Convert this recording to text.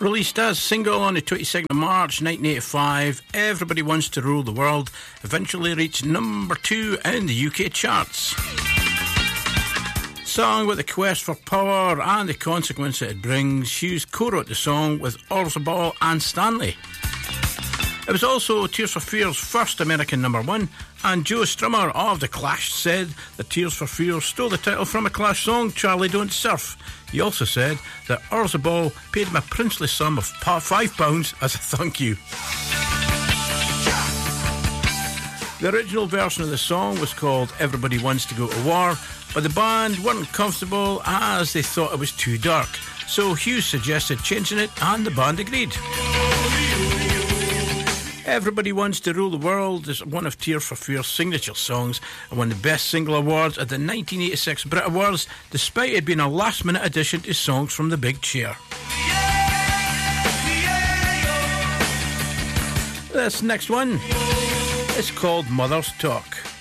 Released as single on the 22nd of March 1985, Everybody Wants to Rule the World eventually reached number 2 in the UK charts. Song with the quest for power and the consequence that it brings, Hughes co-wrote the song with Orzabal and Stanley. It was also Tears for Fears' first American number 1, and Joe Strummer of The Clash said that Tears for Fears stole the title from a Clash song, Charlie Don't Surf. He also said that Orzabal paid him a princely sum of £5 as a thank you. The original version of the song was called Everybody Wants to Go to War, but the band weren't comfortable as they thought it was too dark. So Hughes suggested changing it, and the band agreed. Everybody Wants to Rule the World is one of Tears for Fears' signature songs and won the Best Single Awards at the 1986 Brit Awards, despite it being a last-minute addition to Songs from the Big Chair. This next one is called Mother's Talk.